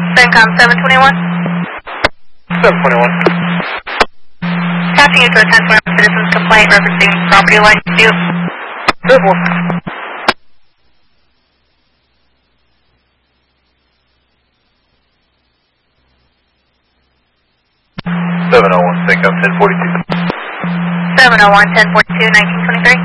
CENTCOM 721. 721. Passing you to a 1021 citizen's complaint referencing property line dispute. 721. 701, CENTCOM 1042. 701 1042 1923.